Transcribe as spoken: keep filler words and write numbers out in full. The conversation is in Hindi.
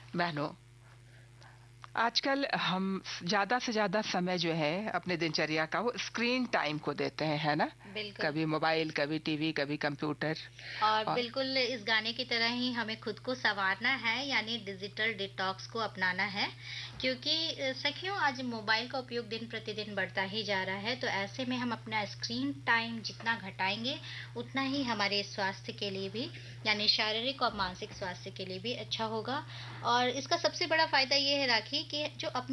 बहनों, आजकल हम ज़्यादा से ज़्यादा समय जो है अपने दिनचर्या का वो स्क्रीन टाइम को देते हैं, है ना? बिल्कुल। कभी मोबाइल, कभी टीवी, कभी कंप्यूटर। और और बिल्कुल इस गाने की तरह ही हमें खुद को सँवारना है, यानी डिजिटल डिटॉक्स को अपनाना है। क्योंकि अ, सखियों, आज मोबाइल का उपयोग दिन-प्रतिदिन बढ़ता ही जा रहा है, तो ऐसे में हम अपना स्क्रीन टाइम जितना घटाएँगे, उतना ही हमारे स्वास्थ्य के लिए भी, यानी शारीरिक और मानसिक स्वास्थ्य के लिए भी अच्छा होगा। और इसका सबसे बड़ा फ़ायदा ये है राखी, कि जो अपने